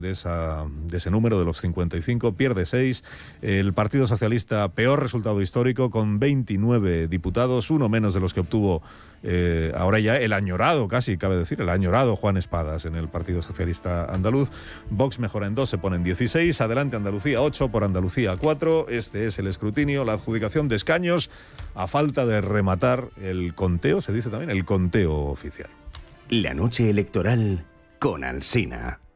de ese número, de los 55, pierde 6. El Partido Socialista, peor resultado histórico, con 29 diputados, uno menos de los que obtuvo ahora ya el añorado, casi cabe decir, el añorado Juan Espadas en el Partido Socialista andaluz. Vox mejora en 2, se pone en 16. Adelante Andalucía 8, por Andalucía 4. Este es el escrutinio, la adjudicación de escaños, a falta de rematar el conteo, se dice también, el conteo oficial. La noche electoral con Alsina.